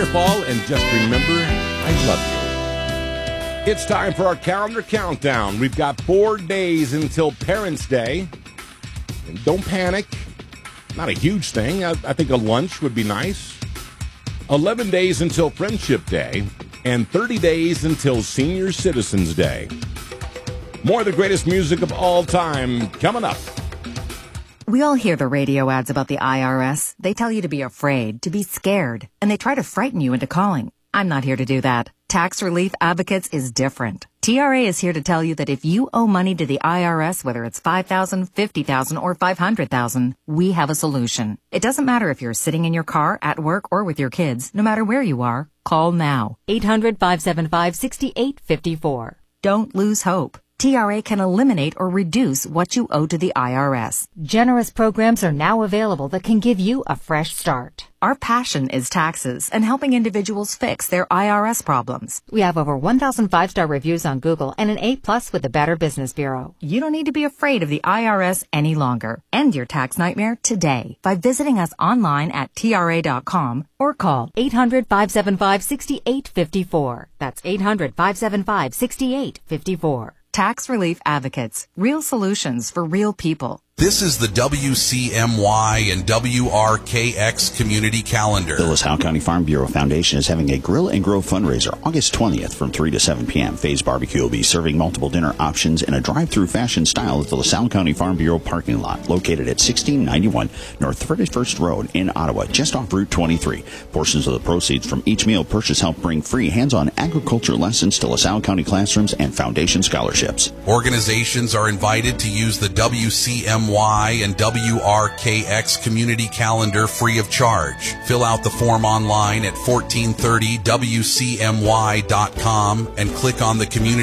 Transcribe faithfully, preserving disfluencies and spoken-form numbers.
fall, and just remember, I love you. It's time for our calendar countdown. We've got four days until Parents' Day. And don't panic. Not a huge thing. I, I think a lunch would be nice. eleven days until Friendship Day. And thirty days until Senior Citizens Day. More of the greatest music of all time coming up. We all hear the radio ads about the I R S. They tell you to be afraid, to be scared, and they try to frighten you into calling. I'm not here to do that. Tax Relief Advocates is different. T R A is here to tell you that if you owe money to the I R S, whether it's five thousand dollars, fifty thousand dollars, or five hundred thousand dollars, we have a solution. It doesn't matter if you're sitting in your car, at work, or with your kids. No matter where you are, call now. eight hundred, five seven five, six eight five four. Don't lose hope. T R A can eliminate or reduce what you owe to the I R S. Generous programs are now available that can give you a fresh start. Our passion is taxes and helping individuals fix their I R S problems. We have over one thousand five-star reviews on Google and an A plus with the Better Business Bureau. You don't need to be afraid of the I R S any longer. End your tax nightmare today by visiting us online at T R A dot com or call eight hundred, five seven five, six eight five four. That's eight hundred, five seven five, six eight five four. Tax Relief Advocates. Real solutions for real people. This is the W C M Y and W R K X Community Calendar. The LaSalle County Farm Bureau Foundation is having a Grill and Grow fundraiser August twentieth from three to seven p.m. Faye's Barbecue will be serving multiple dinner options in a drive-through fashion style at the LaSalle County Farm Bureau parking lot located at sixteen ninety-one North thirty-first Road in Ottawa, just off Route twenty-three. Portions of the proceeds from each meal purchase help bring free hands-on agriculture lessons to LaSalle County classrooms and foundation scholarships. Organizations are invited to use the W C M Y and W R K X Community Calendar free of charge. Fill out the form online at fourteen thirty W C M Y dot com and click on the Community